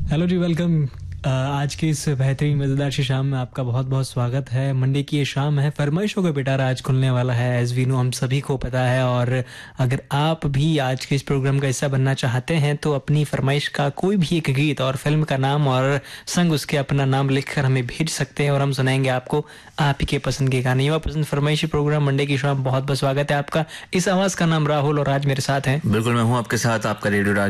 Hello जी, welcome. आज की इस बेहतरीन मज़ेदार सी शाम में आपका बहुत बहुत स्वागत है। मंडे की ये शाम है, फरमाइशों का पिटारा आज खुलने वाला है, एज वी नो, हम सभी को पता है। और अगर आप भी आज के इस प्रोग्राम का हिस्सा बनना चाहते हैं तो अपनी फरमाइश का कोई भी एक गीत और फिल्म का नाम और संग उसके अपना नाम लिखकर हमें भेज सकते हैं और हम सुनाएंगे आपको आप ही के पसंद के गाने। युवा पसंद फरमाइशी प्रोग्राम मंडे की शाम, बहुत बहुत स्वागत है आपका। इस आवाज़ का नाम राहुल और आज मेरे साथ हैं। बिल्कुल, मैं हूं आपके साथ, आपका रेडियो